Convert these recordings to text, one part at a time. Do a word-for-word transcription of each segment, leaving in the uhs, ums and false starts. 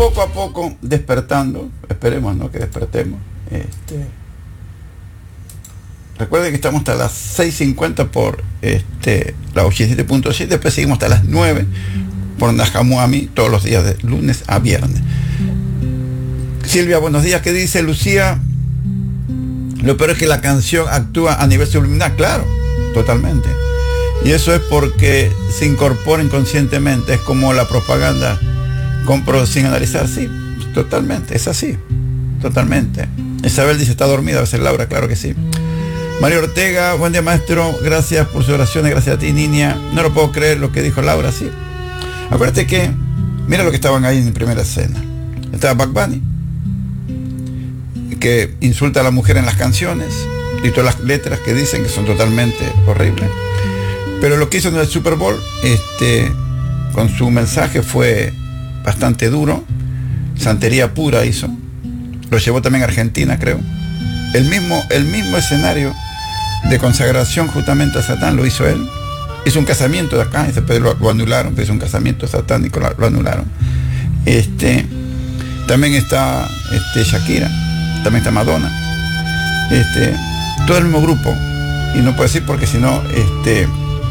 poco a poco despertando, esperemos, ¿no?, que despertemos. Este, recuerden que estamos hasta las seis cincuenta por este, la ochenta y siete punto siete, después seguimos hasta las nueve por Najamuami, todos los días de lunes a viernes. Silvia, buenos días. ¿Qué dice Lucía? Lo peor es que la canción actúa a nivel subliminal, claro, totalmente. Y eso es porque se incorpora inconscientemente, es como la propaganda, compro sin analizar, sí, totalmente, es así, totalmente. Isabel dice, está dormida, va a ser Laura, claro que sí. María Ortega, buen día maestro, gracias por sus oraciones, gracias a ti, niña. No lo puedo creer lo que dijo Laura, sí. Acuérdate que, mira lo que estaban ahí en primera escena. Estaba Bad Bunny, que insulta a la mujer en las canciones, y todas las letras que dicen que son totalmente horribles. Pero lo que hizo en el Super Bowl, este, con su mensaje fue bastante duro, santería pura hizo. Lo llevó también a Argentina, creo. El mismo, el mismo escenario de consagración justamente a Satán lo hizo él. Hizo un casamiento de acá, ese lo, lo anularon, hizo un casamiento satánico, lo, lo anularon. Este, también está este, Shakira, también está Madonna. Este, todo el mismo grupo. Y no puedo decir porque si no, este,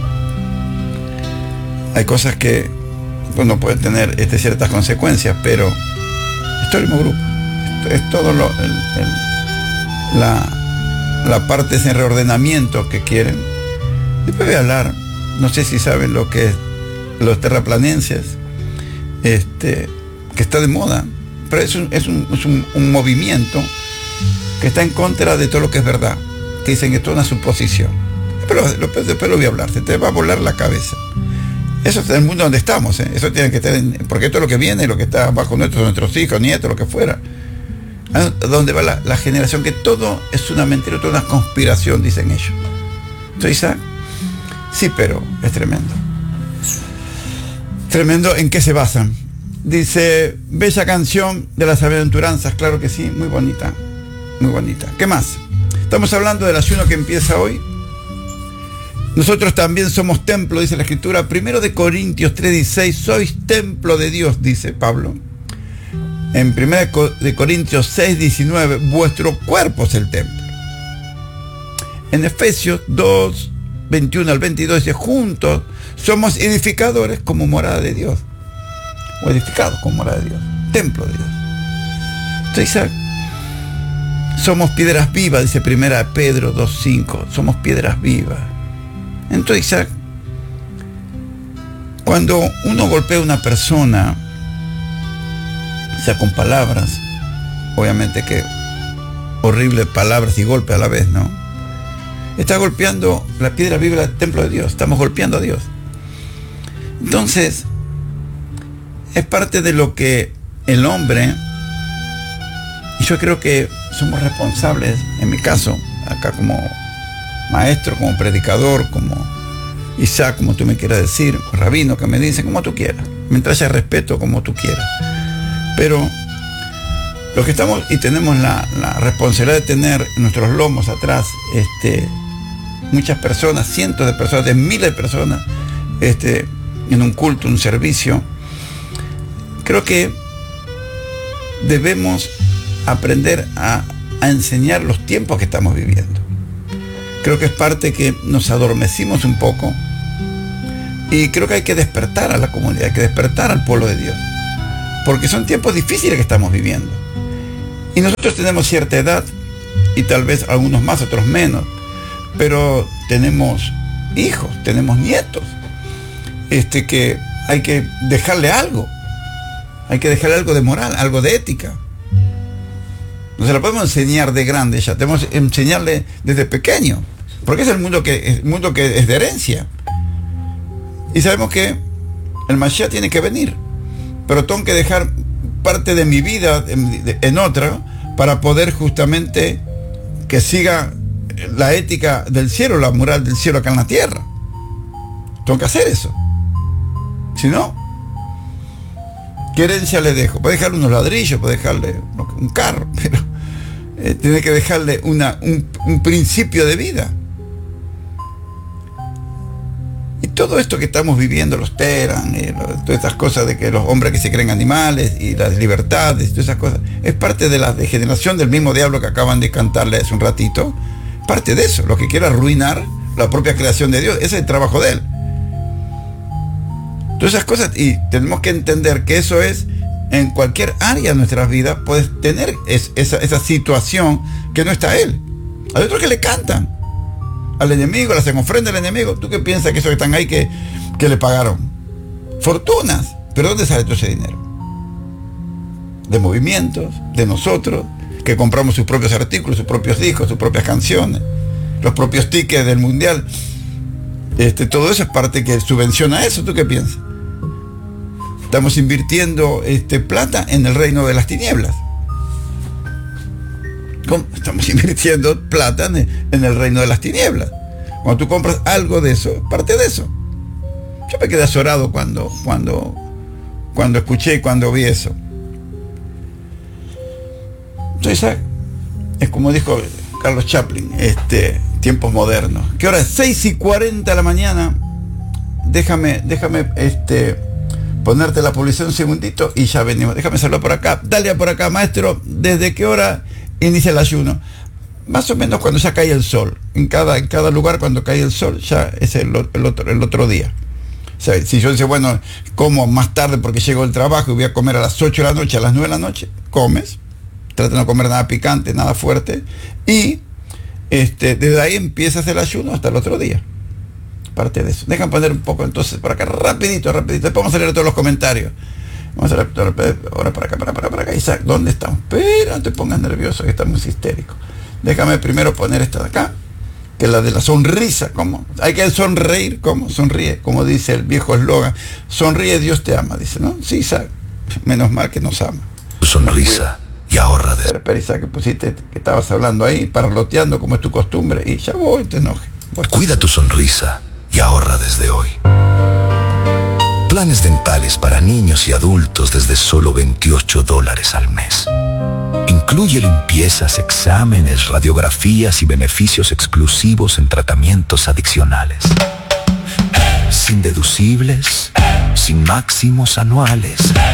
hay cosas que pues, no pueden tener este, ciertas consecuencias, pero es todo el mismo grupo. Es, es todo lo, el, el, la, la parte de ese reordenamiento que quieren. Después voy a hablar, no sé si saben lo que es los terraplanenses, este, que está de moda, pero es un, es un, es un, un movimiento que está en contra de todo lo que es verdad, que dicen que es toda una suposición. Después lo, después lo voy a hablar, se te va a volar la cabeza. Eso es el mundo donde estamos, ¿eh? Eso tiene que estar en, porque esto es lo que viene, lo que está bajo nuestros, nuestros hijos, nietos, lo que fuera. ¿A dónde va la, la generación? Que todo es una mentira, toda una conspiración, dicen ellos. ¿Soy Isaac? Sí, pero es tremendo. Tremendo, ¿en qué se basan? Dice, bella canción de las aventuranzas, claro que sí, muy bonita, muy bonita. ¿Qué más? Estamos hablando del ayuno que empieza hoy. Nosotros también somos templo, dice la Escritura. Primero de Corintios tres dieciséis, sois templo de Dios, dice Pablo. En primero de Corintios seis diecinueve, vuestro cuerpo es el templo. En Efesios dos veintiuno al veintidós dice, juntos somos edificadores como morada de Dios. O edificados como morada de Dios. Templo de Dios. Entonces, somos piedras vivas, dice primera de Pedro dos cinco. Somos piedras vivas. Entonces, Isaac, cuando uno golpea a una persona, sea con palabras, obviamente que horribles palabras y golpe a la vez, ¿no? Está golpeando la piedra viva del templo de Dios, estamos golpeando a Dios. Entonces, es parte de lo que el hombre, y yo creo que somos responsables, en mi caso, acá como maestro, como predicador, como Isaac, como tú me quieras decir, rabino, que me dicen, como tú quieras, mientras haya respeto, como tú quieras. Pero los que estamos y tenemos la, la responsabilidad de tener nuestros lomos atrás, este, muchas personas, cientos de personas, de miles de personas, este, en un culto, un servicio, creo que debemos aprender a, a enseñar los tiempos que estamos viviendo. Creo que es parte que nos adormecimos un poco y creo que hay que despertar a la comunidad, hay que despertar al pueblo de Dios, porque son tiempos difíciles que estamos viviendo. Y nosotros tenemos cierta edad, y tal vez algunos más, otros menos, pero tenemos hijos, tenemos nietos, este, que hay que dejarle algo, hay que dejarle algo de moral, algo de ética. No se la podemos enseñar de grande ya, tenemos que enseñarle desde pequeño, porque es el mundo que, el mundo que es de herencia. Y sabemos que el Mashiach tiene que venir, pero tengo que dejar parte de mi vida en, en otra para poder justamente que siga la ética del cielo, la moral del cielo acá en la tierra. Tengo que hacer eso. Si no, ¿qué herencia le dejo? Puedo dejarle unos ladrillos, puedo dejarle un carro, pero eh, tiene que dejarle una, un, un principio de vida. Y todo esto que estamos viviendo, los Teran, eh, lo, todas estas cosas de que los hombres que se creen animales y las libertades, todas esas cosas, es parte de la degeneración del mismo diablo que acaban de cantarle hace un ratito. Parte de eso, lo que quiere arruinar la propia creación de Dios, ese es el trabajo de él. Todas esas cosas, y tenemos que entender que eso es en cualquier área de nuestras vidas. Puedes tener es, esa, esa situación que no está él. Hay otros que le cantan al enemigo, le hacen ofrenda al enemigo. ¿Tú qué piensas que esos que están ahí que, que le pagaron? Fortunas. ¿Pero dónde sale todo ese dinero? De movimientos, de nosotros, que compramos sus propios artículos, sus propios discos, sus propias canciones, los propios tickets del mundial. Este, todo eso es parte que subvenciona eso. ¿Tú qué piensas? Estamos invirtiendo este, plata en el reino de las tinieblas. ¿Cómo? Estamos invirtiendo plata en el, en el reino de las tinieblas. Cuando tú compras algo de eso, parte de eso. Yo me quedé azorado cuando, cuando, cuando escuché y cuando vi eso. Entonces, es como dijo Carlos Chaplin, este, tiempos modernos. ¿Qué hora es? seis y cuarenta de la mañana. Déjame, déjame, este, ponerte la publicidad un segundito y ya venimos. Déjame saludar por acá. Dale por acá, maestro. ¿Desde qué hora inicia el ayuno? Más o menos cuando ya cae el sol. En cada, en cada lugar cuando cae el sol ya es el, el, otro, el otro día. O sea, si yo dice, bueno, como más tarde porque llego del trabajo y voy a comer a las ocho de la noche, a las nueve de la noche, comes. Trata de no comer nada picante, nada fuerte. Y este, desde ahí empiezas el ayuno hasta el otro día. Parte de eso. Dejan poner un poco entonces por acá, rapidito, rapidito. Después vamos a leer todos los comentarios. Vamos a leer ahora para acá, para, para, para acá. Isaac, ¿dónde estamos? Pero no te pongas nervioso, que estamos histéricos. Déjame primero poner esta de acá, que es la de la sonrisa. ¿Cómo? Hay que sonreír. ¿Cómo? Sonríe. Como dice el viejo eslogan. Sonríe, Dios te ama. Dice, ¿no? Sí, Isaac. Menos mal que nos ama. Sonrisa. Y ahorra de... Espera, Isaac, que pusiste, que estabas hablando ahí, parloteando como es tu costumbre, y ya voy, te enoje. Voy. Cuida tu sonrisa y ahorra desde hoy. Planes dentales para niños y adultos desde solo veintiocho dólares al mes. Incluye limpiezas, exámenes, radiografías y beneficios exclusivos en tratamientos adicionales. Sin deducibles, sin máximos anuales.